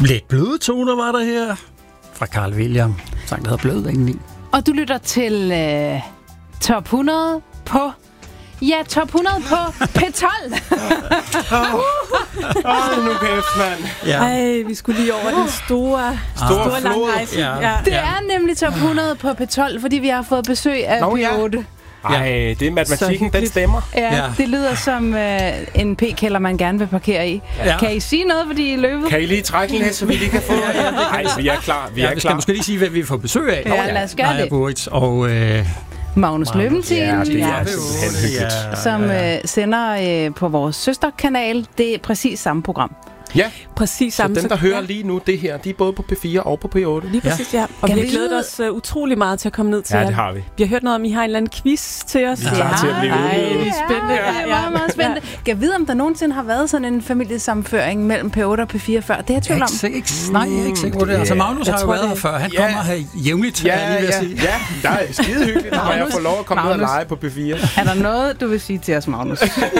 Lidt bløde toner var der her fra Carl William. Sang, der hedder Blød indeni. Og du lytter til Top 100 på... Ja, Top 100 på P12. Nu kæft, mand. Ja. Ej, vi skulle lige over den store lange rejse. Ja. Det er nemlig Top 100 på P12, fordi vi har fået besøg af P8. Ej, det er matematikken, den stemmer. Ja, det lyder som en p-kælder, man gerne vil parkere i. Ja. Kan I sige noget, fordi I er løbet? Kan I lige trække lidt, så vi lige kan få... Nej, vi er klar. Vi skal måske lige sige, hvad vi får besøg af. Ja, lad os gøre det. Buritz og... Magnus Løventin, det er hyggeligt. som sender på vores søsterkanal. Det er præcis samme program. Ja, præcis samme. Så dem, der hører lige nu det her, de er både på P4 og på P8. Lige præcis, ja. Og vi har glædet os utrolig meget til at komme ned til jer. Ja, det har vi. Vi har hørt noget om, I har en eller anden quiz til os. Vi er klar til at blive udvidet. Det er spændende. Ja, meget spændende. Kan jeg vide, om der nogensinde har været sådan en familiesammenføring mellem P8 og P4 før? Det er jeg tvivl om. Nej, jeg er ikke sikker på det. Altså, Magnus har jo været her før. Han kommer her jævnligt. Ja, der er skide hyggeligt, når jeg får lov at komme ned og lege på P4. Er der noget, du vil sige til os, Magnus?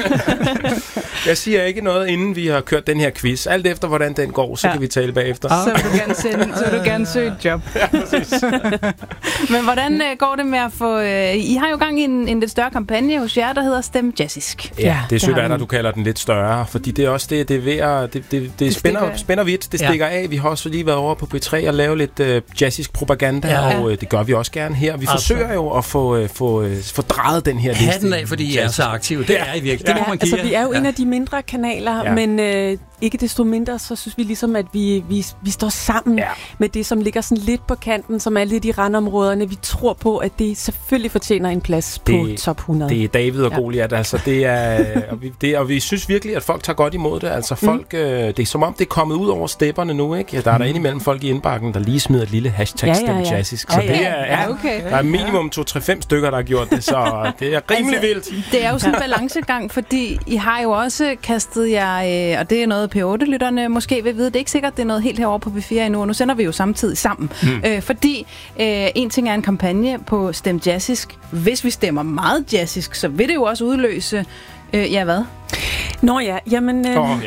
Jeg siger ikke noget, inden vi har kørt den her quiz. Alt efter, hvordan den går, så kan vi tale bagefter. Så vil du gerne søge et job. Ja, præcis. Men hvordan går det med at få... I har jo gang i en lidt større kampagne hos jer, der hedder Stem Jazzisk. Ja, det er sødt af dig, du kalder den lidt større, fordi det er også det er ved at... Det spænder vidt, det stikker af. Vi har også lige været over på P3 og lave lidt jazzisk propaganda, og det gør vi også gerne her. Vi forsøger jo at få drejet den her liste. Hatten af, fordi I er så aktive. Det er I virkelig. Det må man give. Altså, vi er jo en af de mindre kanaler, men ikke desto mindre, så synes vi ligesom, at vi står sammen med det, som ligger sådan lidt på kanten, som er lidt i randområderne. Vi tror på, at det selvfølgelig fortjener en plads på top 100. Det er David og Goliat, altså det er, og vi synes virkelig, at folk tager godt imod det. Altså folk, det er som om, det er kommet ud over stepperne nu, ikke? Der er der indimellem folk i indbakken, der lige smider et lille hashtag stemjazzisk. Så det er, der er minimum 2-3-5 stykker, der har gjort det, så det er rimelig vildt. Det er jo sådan en balancegang, fordi I har jo også kastet jer, og det er noget P8-lytterne måske vil vide, det er ikke sikkert, det er noget helt herovre på P4 endnu, og nu sender vi jo samtidig sammen. Fordi en ting er en kampagne på Stem Jazzisk. Hvis vi stemmer meget jazzisk, så vil det jo også udløse, hvad? Nå ja, jamen...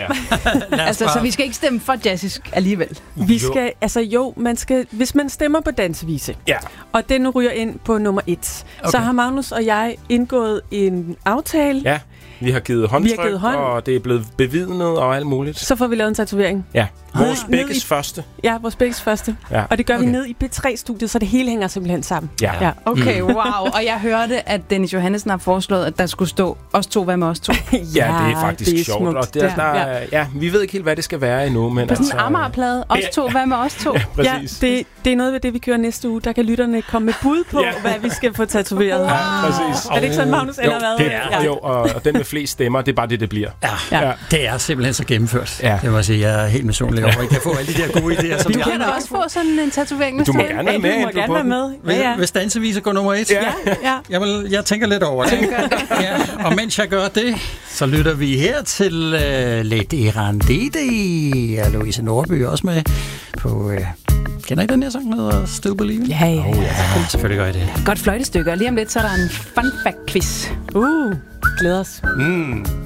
altså, så vi skal ikke stemme for jazzisk alligevel. Vi skal, man skal, hvis man stemmer på dansevise, og den ryger ind på nummer 1, så har Magnus og jeg indgået en aftale. Ja, vi har givet håndtryk, og det er blevet bevidnet og alt muligt. Så får vi lavet en tatovering. Ja. Vores begges første. Ja, vores begges første. Ja. Og det gør vi ned i P3-studiet, så det hele hænger simpelthen sammen. Ja. Okay, wow. Og jeg hørte, at Dennis Johannesen har foreslået, at der skulle stå os to, hvad med os to. Ja, det er faktisk sjovt. Smukt. Og vi ved ikke helt, hvad det skal være endnu. Men på sådan en Amagerplade. Os to, hvad med os to? Ja, præcis. Ja, det er noget ved det, vi kører næste uge. Der kan lytterne komme med bud på, hvad vi skal få tatoveret. Wow. Ja, præcis. Er det ikke sådan, Magnus, eller hvad? Jo, og den med flest stemmer, det er bare det bliver. Ja. Det er simpelthen så gennemført. Ja. Det må jeg sige, jeg er helt misundelig over. I kan få alle de der gode idéer, som du kan da også få sådan en tatovering. Du må gerne være med. Hvis danseviser går nummer 1. Jeg tænker lidt over det. Og mens jeg gør det, så lytter vi her til Let Erandede. Og Louise Nordby også med på... Kender I den her sang, der hedder Still Believing? Ja. Selvfølgelig gør I det. Godt fløjtestykke, og lige om lidt, så er der en fun fact quiz. Glæder os.